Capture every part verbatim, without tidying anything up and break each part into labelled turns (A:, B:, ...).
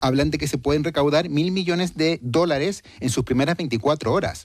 A: hablan de que se pueden recaudar mil millones de dólares en sus primeras veinticuatro horas,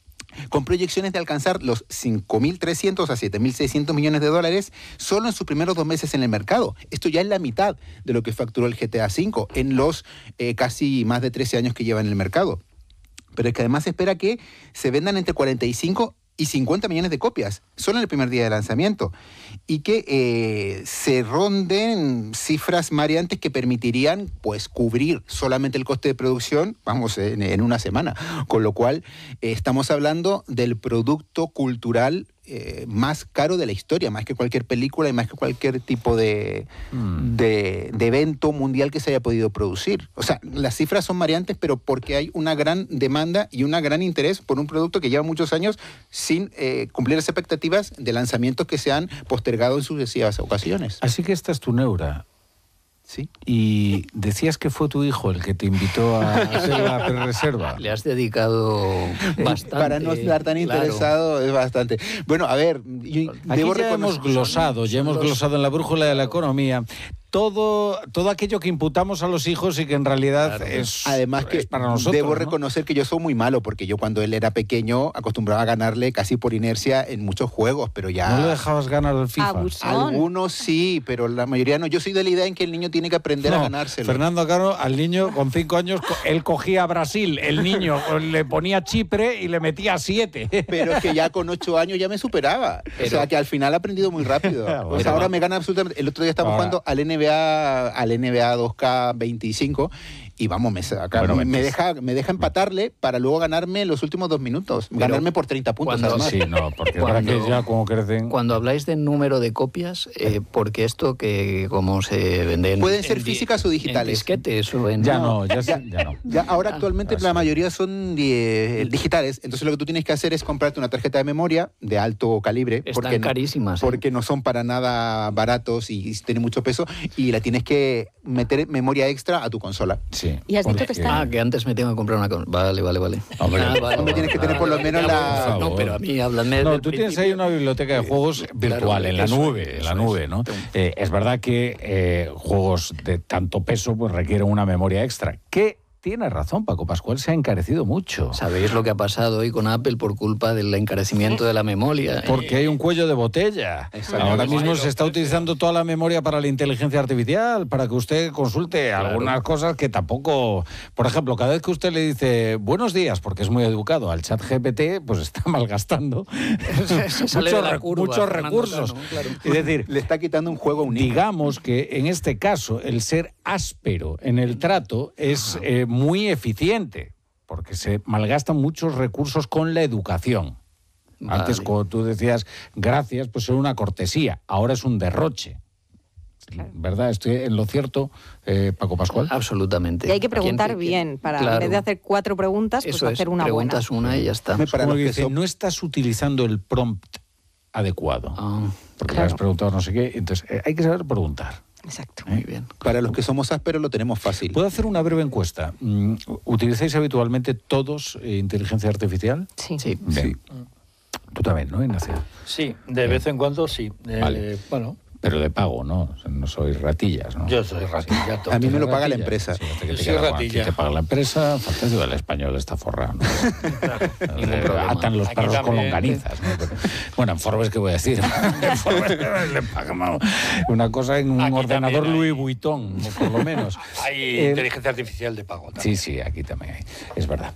A: con proyecciones de alcanzar los cinco mil trescientos a siete mil seiscientos millones de dólares solo en sus primeros dos meses en el mercado. Esto ya es la mitad de lo que facturó el G T A cinco en los eh, casi más de trece años que lleva en el mercado. Pero es que además se espera que se vendan entre cuarenta y cinco y cincuenta millones de copias, solo en el primer día de lanzamiento, y que eh, se ronden cifras mareantes que permitirían pues cubrir solamente el coste de producción, vamos, en, en una semana, con lo cual eh, estamos hablando del producto cultural eh, más caro de la historia, más que cualquier película y más que cualquier tipo de, mm. de, de evento mundial que se haya podido producir. O sea, las cifras son variantes, pero porque hay una gran demanda y un gran interés por un producto que lleva muchos años sin eh, cumplir las expectativas de lanzamientos que se han postergado en sucesivas ocasiones.
B: Así que esta es tu neura.
A: Sí.
B: Y decías que fue tu hijo el que te invitó a hacer la pre-reserva.
C: Le has dedicado bastante.
A: Para no estar tan
C: claro.
A: interesado es bastante. Bueno, a ver, yo
B: Aquí
A: debo
B: ya hemos glosado, ya hemos glosado en la brújula de la economía todo, todo aquello que imputamos a los hijos y que en realidad claro. es,
A: Además que
B: es para nosotros.
A: Debo
B: ¿no?
A: reconocer que yo soy muy malo, porque yo cuando él era pequeño acostumbraba a ganarle casi por inercia en muchos juegos, pero ya...
B: ¿No le dejabas ganar al FIFA?
D: Abusón.
A: Algunos sí, pero la mayoría no. Yo soy de la idea en que el niño tiene que aprender
B: no,
A: a ganárselo.
B: Fernando Caro, al niño con cinco años, él cogía a Brasil, el niño le ponía Chipre y le metía siete.
A: Pero es que ya con ocho años ya me superaba. Pero... O sea, que al final ha aprendido muy rápido.
B: bueno,
A: pues ahora me gana absolutamente... El otro día estábamos ahora... jugando al N B A, al N B A dos K veinticinco y vamos, me, saca, bueno, me, me, deja, me deja empatarle para luego ganarme los últimos dos minutos. Pero ganarme por treinta puntos.
C: Cuando,
A: además.
B: Sí, no, porque cuando, es verdad que ya como crecen...
C: Cuando habláis de número de copias, eh, porque esto que como se venden...
A: Pueden ser en, físicas o digitales.
C: En disquetes o en...
B: Ya no, ya, ya, ya no.
A: Ya, ahora actualmente
B: ah,
A: la
B: sí.
A: mayoría son eh, digitales, entonces lo que tú tienes que hacer es comprarte una tarjeta de memoria de alto calibre.
C: Están
A: porque
C: carísimas.
A: No, porque ¿eh? no son para nada baratos y, y tienen mucho peso, y la tienes que meter memoria extra a tu consola.
B: Sí.
D: Y has dicho que está...
C: Ah, que antes me tengo que comprar una consola. Vale, vale, vale.
B: Hombre,
C: ah, vale,
A: hombre tienes que tener por lo menos la...
C: No, pero a mí háblame...
B: No, tú tienes ahí una biblioteca de juegos virtual, claro, en la nube, es, en la nube, ¿no? Eh, es verdad que eh, juegos de tanto peso pues requieren una memoria extra. ¿Qué? Tienes razón, Paco Pascual, se ha encarecido mucho.
C: ¿Sabéis lo que ha pasado hoy con Apple por culpa del encarecimiento de la memoria?
B: Porque hay un cuello de botella. Ahora mismo se está utilizando toda la memoria para la inteligencia artificial, para que usted consulte claro. algunas cosas que tampoco... Por ejemplo, cada vez que usted le dice buenos días, porque es muy educado, al chat G P T, pues está malgastando muchos, curva, muchos recursos. Cano, claro. Es decir,
A: le está quitando un juego único.
B: Digamos que en este caso el ser áspero en el trato es... Eh, muy eficiente, porque se malgastan muchos recursos con la educación. Vale. Antes, cuando tú decías gracias, pues era una cortesía, ahora es un derroche. Claro. ¿Verdad? ¿Estoy en lo cierto, eh, Paco Pascual?
C: Absolutamente.
D: Y hay que preguntar bien, para
C: claro.
D: en vez de hacer cuatro preguntas, pues
C: Eso
D: hacer
C: es,
D: una
C: preguntas
D: buena.
C: una y ya está.
B: Para Como que dice, son... no estás utilizando el prompt adecuado, ah, porque claro. le has preguntado no sé qué, entonces eh, hay que saber preguntar.
D: Exacto.
C: Muy bien.
A: Para los que somos ásperos lo tenemos fácil.
B: ¿Puedo hacer una breve encuesta? ¿Utilizáis habitualmente todos eh, inteligencia artificial?
D: Sí.
C: Sí.
B: sí. Tú también, ¿no, Ignacio?
E: Sí, de vez en cuando sí. Eh,
B: vale.
E: Bueno.
B: Pero de pago, ¿no? O sea, no sois ratillas, ¿no?
E: Yo soy ratilla.
A: A mí me lo paga la empresa.
B: Sí, que
E: Yo
B: te
E: soy
B: queda,
E: ratilla.
B: te paga la empresa, fantástico, el español está forrado, ¿no?
C: Ningún
B: Atan los
E: Aquí
B: perros
E: también.
B: con longanizas, ¿no? Pero, bueno, en Forbes, ¿qué voy a decir? En Forbes le pagamos una cosa en un
E: Aquí
B: ordenador
E: hay...
B: Louis Vuitton, por lo menos.
E: Hay
B: eh,
E: inteligencia artificial de pago también.
B: Sí, sí, aquí también hay. Es verdad.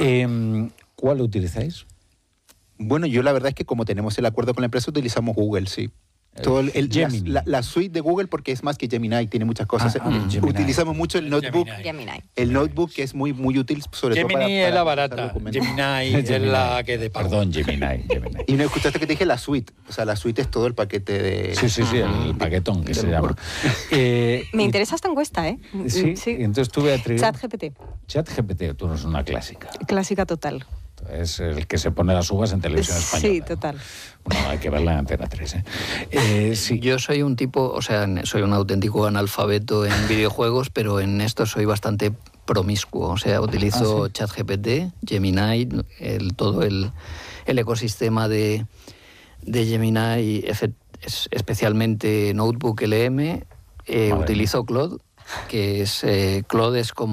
B: Eh, ¿Cuál utilizáis?
A: Bueno, yo la verdad es que como tenemos el acuerdo con la empresa, utilizamos Google, sí. Todo el, el, la, la suite de Google, porque es más que Gemini, tiene muchas cosas.
B: Ah, ah,
A: Utilizamos mucho el notebook.
D: Gemini.
A: El notebook que es muy, muy útil, sobre
E: Gemini
A: todo para, para
E: es la barata, Gemini es la que de pago.
B: Perdón, Gemini, Gemini.
A: Y no escuchaste que te dije la suite. O sea, la suite es todo el paquete de...
B: Sí, sí, sí, el paquetón que se llama.
D: Eh, Me interesa esta encuesta, ¿eh?
B: Sí, sí. Entonces tuve a trigar...
D: ChatGPT.
B: ChatGPT, tú no es una clásica.
D: Clásica total.
B: Es el que se pone las uvas en televisión española.
D: Sí, total.
B: Bueno, hay que verla en Antena tres. ¿eh? Eh, sí.
C: Yo soy un tipo, o sea, soy un auténtico analfabeto en videojuegos, pero en esto soy bastante promiscuo. O sea, utilizo ah, ¿sí? ChatGPT, Gemini, el, todo el, el ecosistema de, de Gemini, especialmente Notebook L M. Eh, utilizo Claude, que es, eh, Claude es como